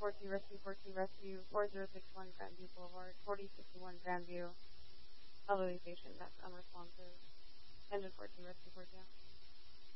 42 Rescue, 4061 Grandview Boulevard, 4061 Grandview, elderly patient that's unresponsive. Engine 14 Rescue 42.